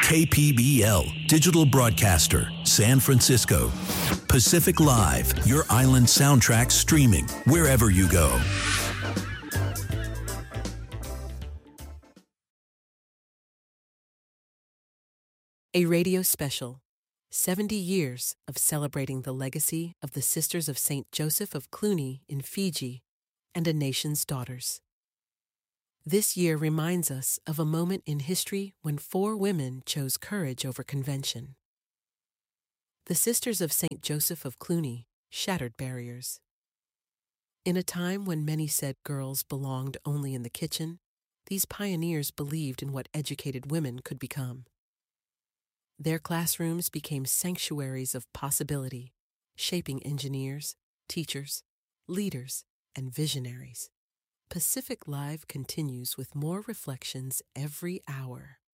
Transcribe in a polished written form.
KPBL, digital broadcaster, San Francisco. Pacific Live, your island soundtrack streaming wherever you go. A radio special, 70 years of celebrating the legacy of the Sisters of St. Joseph of Cluny in Fiji and a nation's daughters. This year reminds us of a moment in history when 4 women chose courage over convention. The Sisters of St. Joseph of Cluny shattered barriers. In a time when many said girls belonged only in the kitchen, these pioneers believed in what educated women could become. Their classrooms became sanctuaries of possibility, shaping engineers, teachers, leaders, and visionaries. Pacific Live continues with more reflections every hour.